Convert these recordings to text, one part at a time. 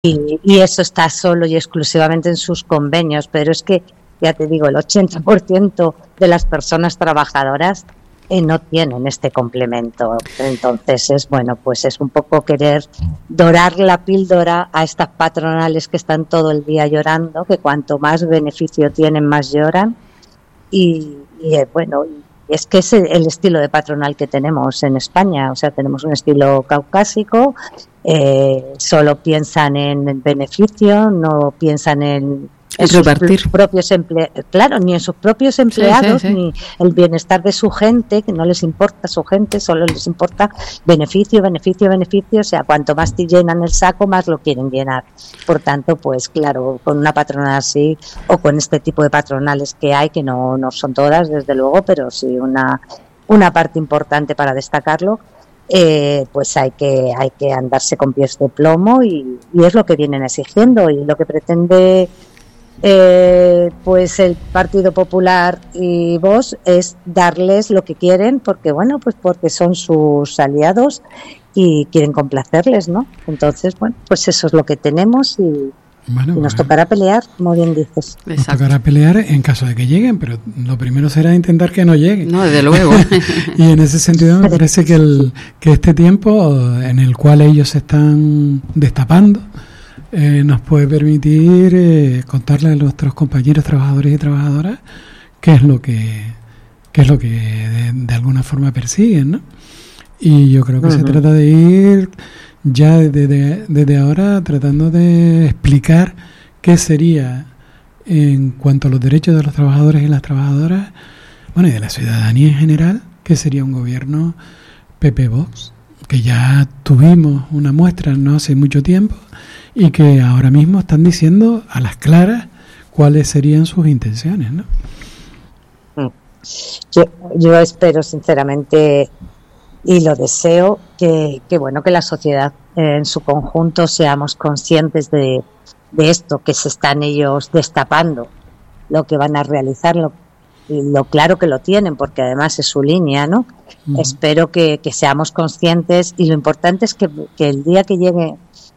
y eso está solo y exclusivamente en sus convenios, pero es que, ya te digo, el 80% de las personas trabajadoras no tienen este complemento. Entonces pues es un poco querer dorar la píldora a estas patronales que están todo el día llorando, que cuanto más beneficio tienen, más lloran. Y es que es el estilo de patronal que tenemos en España. O sea, tenemos un estilo caucásico, solo piensan en beneficio, no piensan en repartir. Sus propios claro, ni en sus propios empleados, sí. Ni el bienestar de su gente, que no les importa su gente, solo les importa beneficio, o sea, cuanto más te llenan el saco, más lo quieren llenar. Por tanto, pues claro, con una patronal así, o con este tipo de patronales que hay, que no son todas, desde luego, pero sí una parte importante para destacarlo, pues hay que andarse con pies de plomo y es lo que vienen exigiendo y lo que pretende pues el Partido Popular y Vox es darles lo que quieren porque porque son sus aliados y quieren complacerles, ¿no? Entonces, pues eso es lo que tenemos y nos tocará pelear, como bien dices. Nos tocará pelear en caso de que lleguen, pero lo primero será intentar que no lleguen. No, desde luego. Y en ese sentido me parece que este tiempo en el cual ellos se están destapando nos puede permitir contarle a nuestros compañeros trabajadores y trabajadoras qué es lo que de alguna forma persiguen, ¿no? Y yo creo que se trata de ir ya desde ahora tratando de explicar qué sería en cuanto a los derechos de los trabajadores y las trabajadoras, y de la ciudadanía en general, qué sería un gobierno PP-Vox, que ya tuvimos una muestra no hace mucho tiempo y que ahora mismo están diciendo a las claras cuáles serían sus intenciones, ¿no? Yo espero sinceramente y lo deseo que la sociedad en su conjunto seamos conscientes de esto, que se están ellos destapando lo que van a realizar, lo claro que lo tienen, porque además es su línea, ¿no? Espero que seamos conscientes y lo importante es que el día que llegue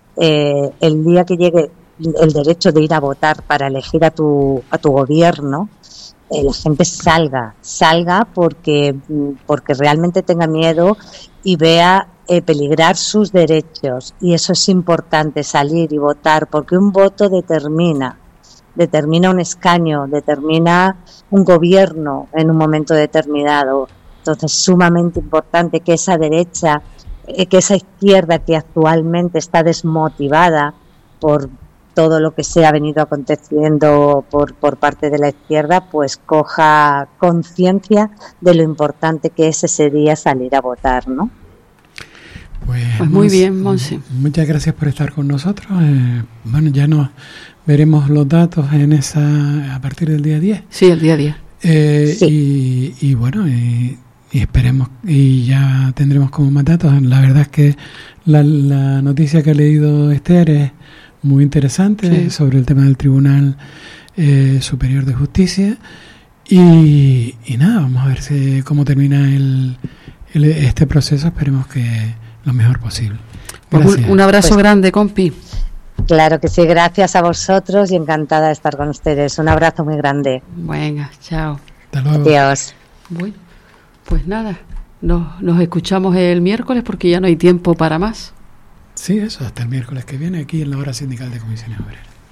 el derecho de ir a votar para elegir a tu gobierno, la gente salga porque realmente tenga miedo y vea peligrar sus derechos, y eso es importante, salir y votar, porque un voto determina un escaño, determina un gobierno en un momento determinado. Entonces, sumamente importante que esa derecha, que esa izquierda que actualmente está desmotivada por todo lo que se ha venido aconteciendo por parte de la izquierda, pues coja conciencia de lo importante que es ese día salir a votar, ¿no? Pues muy bien, Monse. Muchas gracias por estar con nosotros. Ya nos veremos los datos a partir del día 10. Sí, el día 10. Sí. Y esperemos, y ya tendremos como más datos. La verdad es que la noticia que ha leído Esther es muy interesante, sobre el tema del Tribunal Superior de Justicia. Y nada, vamos a ver cómo termina este proceso. Esperemos que lo mejor posible. Gracias. Un abrazo grande, compi. Claro que sí, gracias a vosotros y encantada de estar con ustedes. Un abrazo muy grande. Venga, chao. Hasta luego. Adiós. Bueno, pues nada, nos escuchamos el miércoles porque ya no hay tiempo para más. Sí, eso, hasta el miércoles que viene aquí en la Hora Sindical de Comisiones Obreras.